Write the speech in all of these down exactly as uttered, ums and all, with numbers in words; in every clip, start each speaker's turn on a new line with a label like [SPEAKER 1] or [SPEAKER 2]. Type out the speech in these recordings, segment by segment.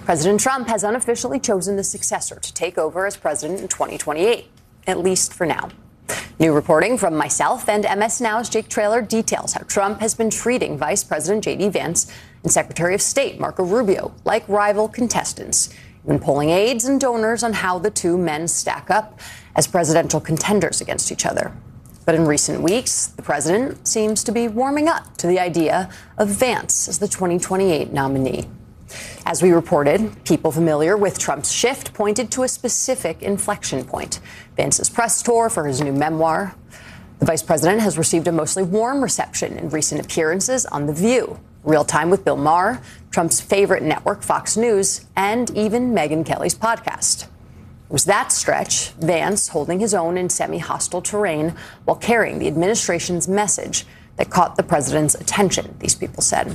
[SPEAKER 1] President Trump has unofficially chosen the successor to take over as president in twenty twenty-eight, at least for now. New reporting from myself and M S Now's Jake Traylor details how Trump has been treating Vice President J D Vance and Secretary of State Marco Rubio like rival contestants, even polling aides and donors on how the two men stack up as presidential contenders against each other. But in recent weeks, the president seems to be warming up to the idea of Vance as the twenty twenty-eight nominee. As we reported, people familiar with Trump's shift pointed to a specific inflection point: Vance's press tour for his new memoir. The vice president has received a mostly warm reception in recent appearances on The View, Real Time with Bill Maher, Trump's favorite network, Fox News, and even Megyn Kelly's podcast. It was that stretch, Vance holding his own in semi-hostile terrain while carrying the administration's message, that caught the president's attention, these people said.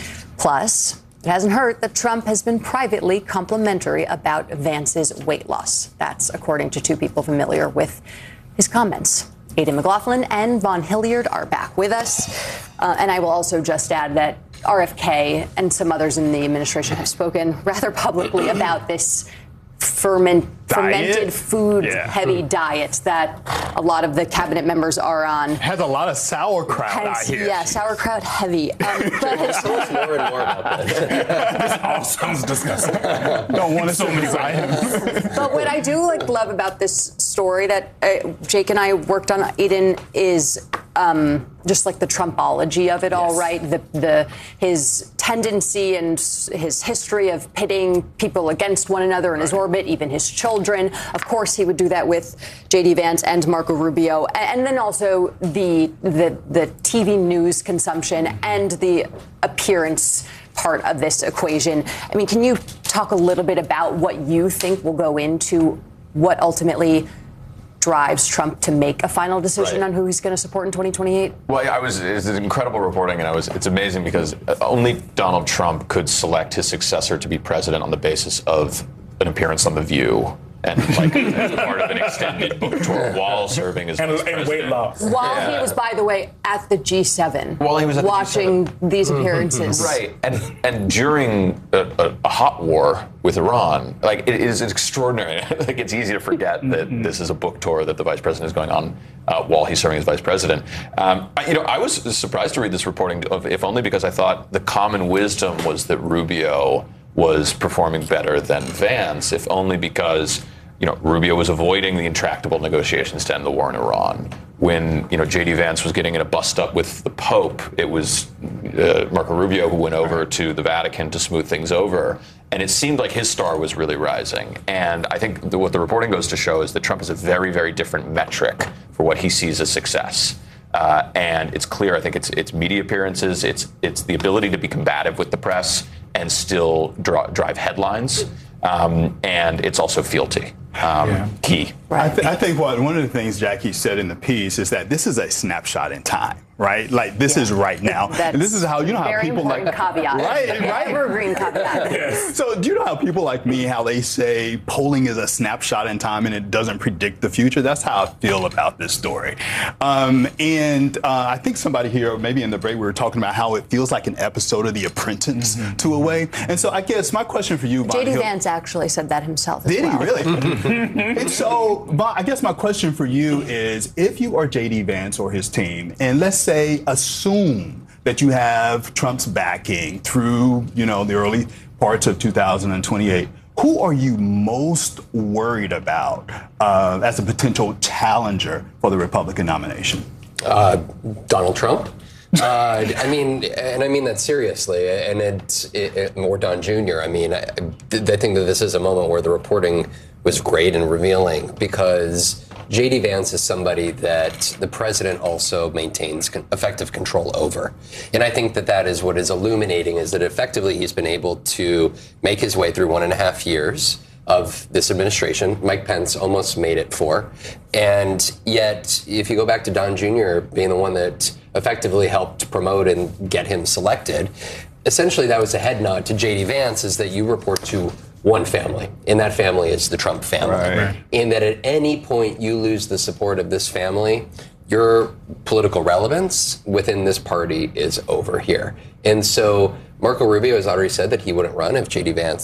[SPEAKER 1] Plus, it hasn't hurt that Trump has been privately complimentary about Vance's weight loss. That's according to two people familiar with his comments. Aidan McLaughlin and Vaughn Hilliard are back with us. Uh, and I will also just add that R F K and some others in the administration have spoken rather publicly about this ferment, fermented food yeah. heavy diet that a lot of the cabinet members are on.
[SPEAKER 2] Has a lot of sauerkraut,
[SPEAKER 1] Has,
[SPEAKER 2] I hear.
[SPEAKER 1] Yeah, sauerkraut heavy. Um, but
[SPEAKER 3] Tell us more and more about that.
[SPEAKER 2] This all sounds disgusting. Don't want to so many items.
[SPEAKER 1] But what I do like love about this story that uh, Jake and I worked on, Aiden, is um, just like the Trumpology of it all, yes. right? The, the his tendency and his history of pitting people against one another in his orbit, even his children. Of course, he would do that with J D Vance and Marco Rubio, and then also the the the T V news consumption and the appearance part of this equation. I mean, can you talk a little bit about what you think will go into what ultimately drives Trump to make a final decision right. on who he's going to support in twenty twenty-eight?
[SPEAKER 4] Well, I was it's incredible reporting, and I was it's amazing because only Donald Trump could select his successor to be president on the basis of an appearance on The View and like as part of an extended book tour while serving as
[SPEAKER 2] and,
[SPEAKER 4] vice
[SPEAKER 2] and
[SPEAKER 4] president.
[SPEAKER 2] weight loss.
[SPEAKER 1] While
[SPEAKER 4] yeah.
[SPEAKER 1] he was, by the way, at the G seven,
[SPEAKER 4] while he was at
[SPEAKER 1] watching
[SPEAKER 4] the G seven.
[SPEAKER 1] these appearances,
[SPEAKER 4] right? And and during a, a, a hot war with Iran, like it is extraordinary. Like it's easy to forget that mm-hmm. this is a book tour that the vice president is going on uh, while he's serving as vice president. Um, I, you know, I was surprised to read this reporting, of, if only because I thought the common wisdom was that Rubio was performing better than Vance, if only because, you know, Rubio was avoiding the intractable negotiations to end the war in Iran. When, you know, J D Vance was getting in a bust-up with the Pope, it was uh, Marco Rubio who went over to the Vatican to smooth things over. And it seemed like his star was really rising. And I think the, what the reporting goes to show is that Trump has a very, very different metric for what he sees as success. Uh, and it's clear, I think it's it's media appearances, it's it's the ability to be combative with the press and still draw, drive headlines. Um, and it's also fealty. Um, yeah. Key.
[SPEAKER 2] I, th- I think what one of the things Jackie said in the piece is that this is a snapshot in time, right? Like this yeah. is right now.
[SPEAKER 1] That's
[SPEAKER 2] and this is how you know how people like
[SPEAKER 1] caveat.
[SPEAKER 2] right, right.
[SPEAKER 1] Evergreen caveat.
[SPEAKER 2] Yes. So do you know how people like me, how they say polling is a snapshot in time and it doesn't predict the future? That's how I feel about this story. Um, and uh, I think somebody here, maybe in the break, we were talking about how it feels like an episode of The Apprentice mm-hmm. to a way. And so I guess my question for you,
[SPEAKER 1] J D
[SPEAKER 2] Hill,
[SPEAKER 1] Vance actually said that himself.
[SPEAKER 2] Did
[SPEAKER 1] as well.
[SPEAKER 2] he really? And so, Bon, I guess my question for you is, if you are J D Vance or his team, and let's say assume that you have Trump's backing through, you know, the early parts of two thousand twenty-eight, who are you most worried about uh, as a potential challenger for the Republican nomination?
[SPEAKER 3] Uh, Donald Trump. Uh, I mean, and I mean that seriously, and it's it, it, or Don Junior I mean, I, I think that this is a moment where the reporting was great and revealing because J D Vance is somebody that the president also maintains con- effective control over. And I think that that is what is illuminating, is that effectively he's been able to make his way through one and a half years of this administration. Mike Pence almost made it four. And yet, if you go back to Don Junior being the one that effectively helped promote and get him selected, essentially that was a head nod to J D Vance, is that you report to one family, and that family is the Trump family. Right. And that at any point you lose the support of this family, your political relevance within this party is over here. And so Marco Rubio has already said that he wouldn't run if J D Vance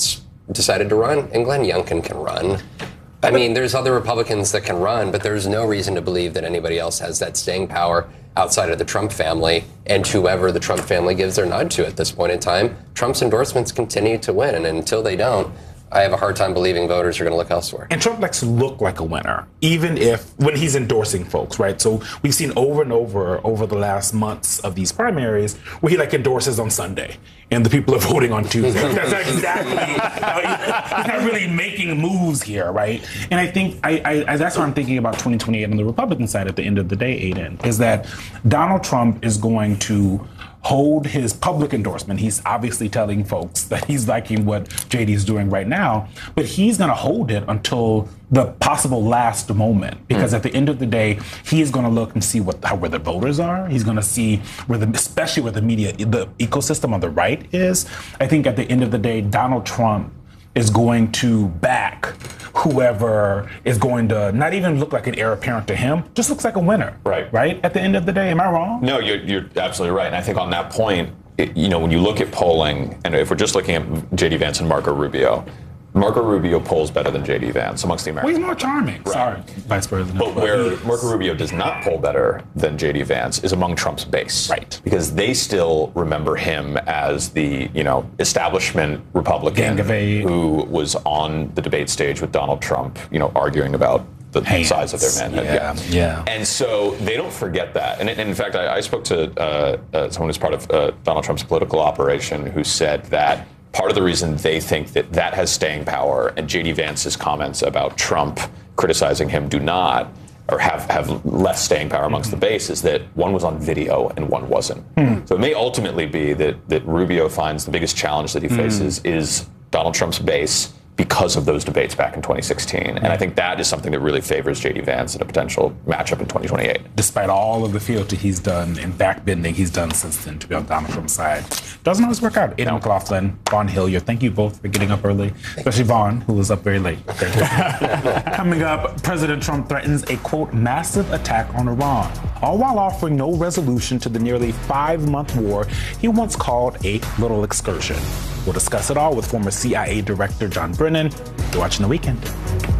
[SPEAKER 3] decided to run, and Glenn Youngkin can run. I mean, there's other Republicans that can run, but there's no reason to believe that anybody else has that staying power outside of the Trump family and whoever the Trump family gives their nod to at this point in time. Trump's endorsements continue to win, and until they don't, I have a hard time believing voters are going to look elsewhere.
[SPEAKER 5] And Trump likes to look like a winner, even if when he's endorsing folks, right? So we've seen over and over over the last months of these primaries where he like endorses on Sunday and the people are voting on Tuesday. That's not exactly, uh, he's not really making moves here, right? And I think I, I, that's what I'm thinking about twenty twenty-eight on the Republican side at the end of the day, Aiden, is that Donald Trump is going to hold his public endorsement. He's obviously telling folks that he's liking what J D is doing right now, but he's going to hold it until the possible last moment, because mm. at the end of the day, he is going to look and see what how, where the voters are. He's going to see where the, especially where the media, the ecosystem on the right is. I think at the end of the day, Donald Trump is going to back whoever is going to not even look like an heir apparent to him, just looks like a winner.
[SPEAKER 4] Right.
[SPEAKER 5] Right? At the end of the day, am I wrong?
[SPEAKER 4] No, you're, you're absolutely right. And I think on that point, it, you know, when you look at polling, and if we're just looking at J D Vance and Marco Rubio, Marco Rubio polls better than J D Vance amongst the Americans.
[SPEAKER 5] Well, he's more charming.
[SPEAKER 4] Right.
[SPEAKER 5] Sorry, Vice President.
[SPEAKER 4] But where Marco Rubio does not poll better than J D Vance is among Trump's base.
[SPEAKER 5] Right.
[SPEAKER 4] Because they still remember him as the, you know, establishment Republican
[SPEAKER 5] Gang of eight.
[SPEAKER 4] who was on the debate stage with Donald Trump, you know, arguing about the
[SPEAKER 5] Hands.
[SPEAKER 4] size of their manhood.
[SPEAKER 5] Yeah, yeah.
[SPEAKER 4] And so they don't forget that. And, and in fact, I, I spoke to uh, uh, someone who's part of uh, Donald Trump's political operation who said that part of the reason they think that that has staying power and J D Vance's comments about Trump criticizing him do not, or have, have less staying power amongst mm-hmm. the base, is that one was on video and one wasn't. Mm. So it may ultimately be that, that Rubio finds the biggest challenge that he faces mm. is Donald Trump's base because of those debates back in twenty sixteen. And I think that is something that really favors J D Vance in a potential matchup in twenty twenty-eight.
[SPEAKER 5] Despite all of the fealty he's done and backbending he's done since then to be on Donald Trump's side. Doesn't always work out. Aidan McLaughlin, Vaughn Hillier, thank you both for getting up early, especially Vaughn, who was up very late. Coming up, President Trump threatens a, quote, massive attack on Iran, all while offering no resolution to the nearly five-month war he once called a little excursion. We'll discuss it all with former C I A Director John Brennan. You're watching The Weekend.